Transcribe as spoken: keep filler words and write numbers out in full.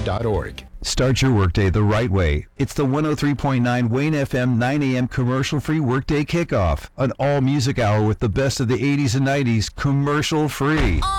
dot org. Start your workday the right way. It's the one oh three point nine Wayne F M nine a.m. commercial-free workday kickoff. An all-music hour with the best of the eighties and nineties commercial-free.